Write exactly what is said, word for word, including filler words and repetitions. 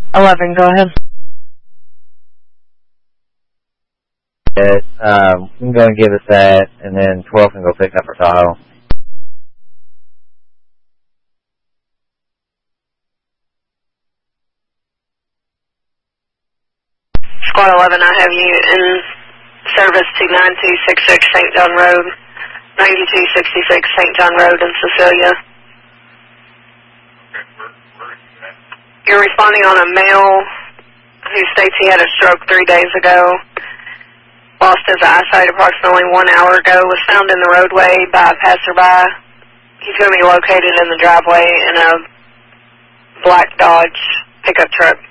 eleven, go ahead. It, um, we can go and give us that, and then twelve can go pick up her Tahoe. Squad eleven, I have you in service to nine two six six Saint John Road, ninety-two sixty-six Saint John Road in Cecilia. You're responding on a male who states he had a stroke three days ago, lost his eyesight approximately one hour ago, was found in the roadway by a passerby. He's going to be located in the driveway in a black Dodge pickup truck.